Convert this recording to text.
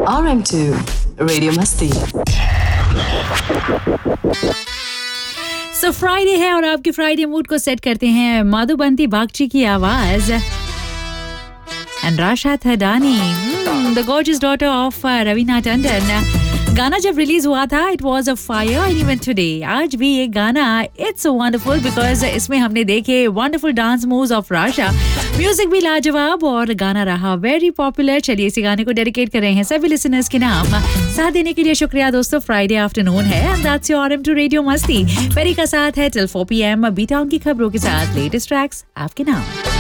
RM2 Radio Masti. So Friday है और आपके फ्राइडे मूड को सेट करते हैं माधुबंती बागची की आवाज and Rasha Thadani, the gorgeous daughter of Raveena Tandon. गाना जब रिलीज हुआ था it was a fire and even today आज भी ये गाना इट्स वंडरफुल बिकॉज इसमें हमने देखे wonderful dance moves of Rasha. Music भी लाजवाब और गाना रहा वेरी पॉपुलर. चलिए इसी गाने को डेडिकेट कर रहे हैं सभी लिसनर्स के नाम. साथ देने के लिए शुक्रिया दोस्तों. फ्राइडे आफ्टरनून है and that's your RM2 radio मस्ती. पेरी का साथ है टिल 4 PM बी टाउन की खबरों के साथ लेटेस्ट ट्रैक्स आपके नाम.